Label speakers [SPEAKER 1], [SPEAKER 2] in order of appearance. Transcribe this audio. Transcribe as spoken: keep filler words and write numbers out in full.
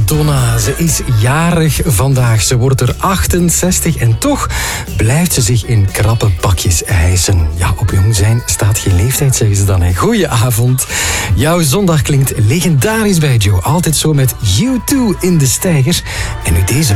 [SPEAKER 1] Madonna, ze is jarig vandaag. Ze wordt er achtenzestig en toch blijft ze zich in krappe pakjes hijsen. Ja, op jong zijn staat geen leeftijd, zeggen ze dan. Hè. Goedenavond. Jouw zondag klinkt legendarisch bij Joe. Altijd zo met U twee in de steiger. En nu deze